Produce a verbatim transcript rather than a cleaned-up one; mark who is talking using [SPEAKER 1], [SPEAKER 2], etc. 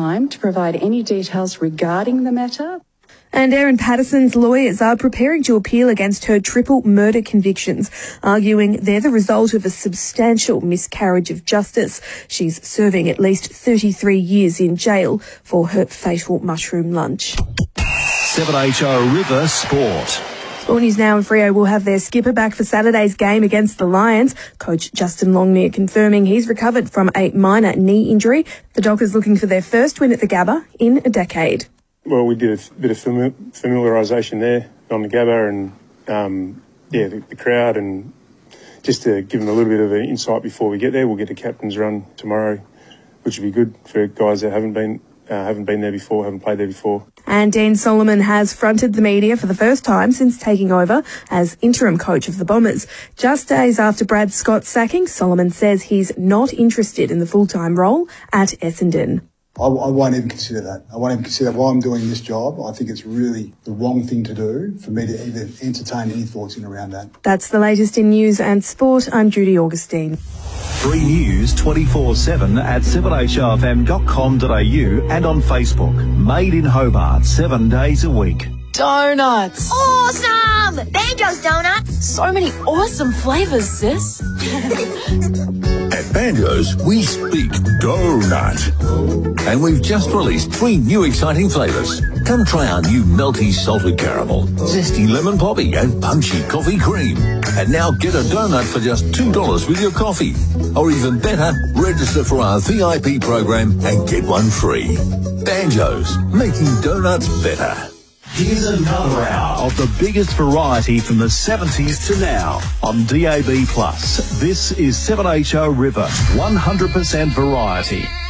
[SPEAKER 1] time to provide any details regarding the matter.
[SPEAKER 2] And Erin Patterson's lawyers are preparing to appeal against her triple murder convictions, arguing they're the result of a substantial miscarriage of justice. She's serving at least thirty-three years in jail for her fatal mushroom lunch.
[SPEAKER 3] seven H O River Sport.
[SPEAKER 2] Sport News now, and Freo will have their skipper back for Saturday's game against the Lions. Coach Justin Longmire confirming he's recovered from a minor knee injury. The Dockers looking for their first win at the Gabba in a decade.
[SPEAKER 4] Well, we did a bit of familiarisation there on the Gabba and, um, yeah, the, the crowd, and just to give them a little bit of an insight before we get there. We'll get a captain's run tomorrow, which will be good for guys that haven't been uh, haven't been there before, haven't played there before.
[SPEAKER 2] And Dean Solomon has fronted the media for the first time since taking over as interim coach of the Bombers. Just days after Brad Scott's sacking, Solomon says he's not interested in the full-time role at Essendon.
[SPEAKER 5] I, I won't even consider that. I won't even consider while I'm doing this job. I think it's really the wrong thing to do for me to even entertain any thoughts in around that.
[SPEAKER 2] That's the latest in news and sport. I'm Judy Augustine.
[SPEAKER 3] Free News twenty-four seven at seven h o f m dot com dot a u and on Facebook. Made in Hobart, seven days a week.
[SPEAKER 6] Donuts!
[SPEAKER 7] Awesome! Banjo's Donuts!
[SPEAKER 6] So many awesome flavours, sis.
[SPEAKER 8] At Banjo's, we speak donut. And we've just released three new exciting flavours. Come try our new melty salted caramel, zesty lemon poppy and punchy coffee cream. And now get a donut for just two dollars with your coffee. Or even better, register for our V I P program and get one free. Banjo's, making donuts better.
[SPEAKER 3] Here's another hour of the biggest variety from the seventies to now on D A B plus. This is seven H O River, one hundred percent variety.